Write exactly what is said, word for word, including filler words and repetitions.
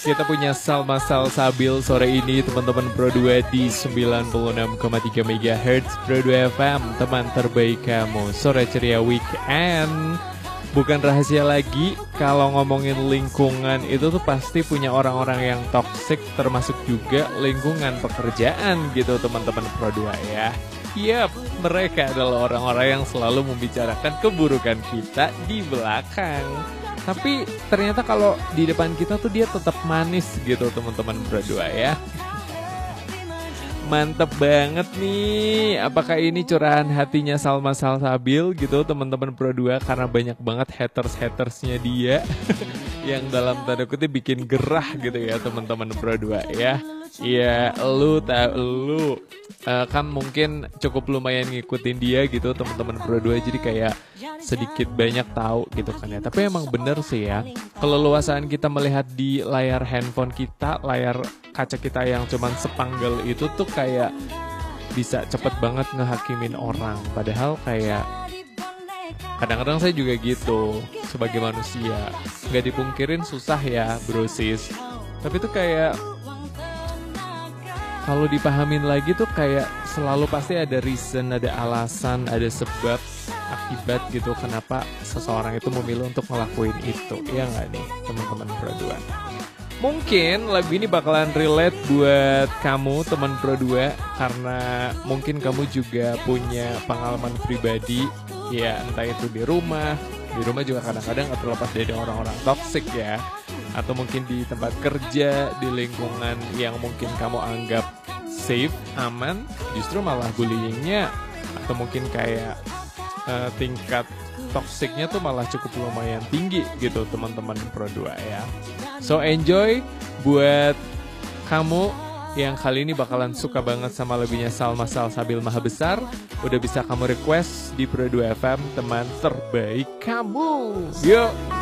Kita punya Salma Salsabil sore ini teman-teman Pro dua di sembilan puluh enam koma tiga megahertz Pro dua F M, teman terbaik kamu. Sore ceria weekend. Bukan rahasia lagi kalau ngomongin lingkungan itu tuh pasti punya orang-orang yang toksik, termasuk juga lingkungan pekerjaan gitu teman-teman Pro dua ya. Yap, mereka adalah orang-orang yang selalu membicarakan keburukan kita di belakang. Tapi ternyata kalau di depan kita tuh dia tetap manis gitu teman-teman Pro dua ya. Mantep banget nih. Apakah ini curahan hatinya Salma Salsabil gitu teman-teman Pro dua, karena banyak banget haters-hatersnya dia yang dalam tanda kutip bikin gerah gitu ya teman-teman Pro dua ya. Iya, lu tahu lu uh, kan mungkin cukup lumayan ngikutin dia gitu teman-teman Pro dua, jadi kayak sedikit banyak tahu gitu kan ya. Tapi emang bener sih ya, keleluasaan kita melihat di layar handphone kita, layar kaca kita yang cuman sepanggal itu tuh kayak bisa cepet banget ngehakimin orang. Padahal kayak kadang-kadang saya juga gitu sebagai manusia, nggak dipungkirin susah ya bro sis. Tapi tuh kayak kalau dipahamin lagi tuh kayak selalu pasti ada reason, ada alasan, ada sebab akibat gitu kenapa seseorang itu memilih untuk ngelakuin itu. Iya nggak nih teman-teman Pro dua? Mungkin lagu ini bakalan relate buat kamu teman Pro dua, karena mungkin kamu juga punya pengalaman pribadi ya, entah itu di rumah. Di rumah juga kadang-kadang gak terlepas dari orang-orang toksik ya. Atau mungkin di tempat kerja, di lingkungan yang mungkin kamu anggap safe, aman, justru malah bullyingnya atau mungkin kayak uh, tingkat toksiknya tuh malah cukup lumayan tinggi gitu teman-teman Pro dua ya. So enjoy buat kamu yang kali ini bakalan suka banget sama lagunya Salma Salsabil Maha Besar. Udah bisa kamu request di Pro dua F M, teman terbaik kamu. Yuk.